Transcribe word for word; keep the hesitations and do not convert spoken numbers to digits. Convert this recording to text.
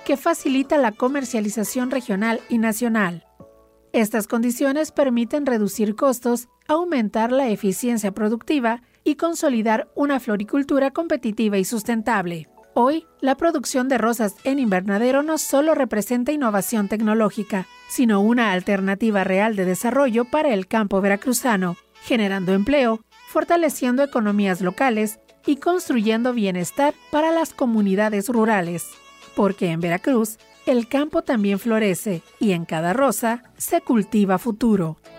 que facilita la comercialización regional y nacional. Estas condiciones permiten reducir costos, aumentar la eficiencia productiva y consolidar una floricultura competitiva y sustentable. Hoy, la producción de rosas en invernadero no solo representa innovación tecnológica, sino una alternativa real de desarrollo para el campo veracruzano, generando empleo, fortaleciendo economías locales y construyendo bienestar para las comunidades rurales. Porque en Veracruz, el campo también florece y en cada rosa se cultiva futuro.